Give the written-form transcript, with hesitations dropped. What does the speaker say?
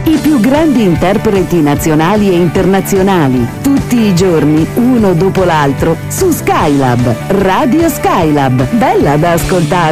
I più grandi interpreti nazionali e internazionali, tutti i giorni, uno dopo l'altro, su Skylab, Radio Skylab. Bella da ascoltare.